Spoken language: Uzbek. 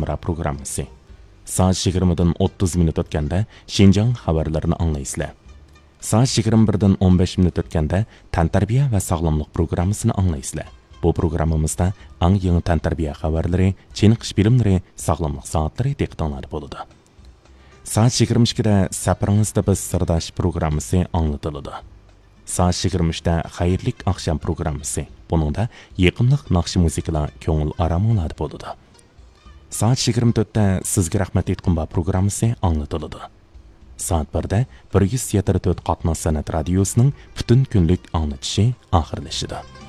Hamra programmasi. Saat 20'dan 30 minut o'tganda Şinjan xabarlarini anglaysizlar. Saat 21'dan 15 minut o'tganda tantarbiya va sog'lomlik programmasini anglaysizlar. Bu programmamizda ang yangi tantarbiya xabarlari, chiniqish bilimlari, sog'lomlik soatlari diqqatinglarda bo'ladi. Saat 22'da Safaringizda biz sirdosh programmasi anglatiladi. Saat 23'da xayrlik akşam programmasi. Buningda yaqinliq naqshi musiqalar ko'ngil araminglarda bo'ladi. Saat 24'da sizga rahmat aytqumba programmasi anglatiladi. Saat 1'da 174 qatnoq san'at radiosining butun kunlik anglatishi oxirlashadi.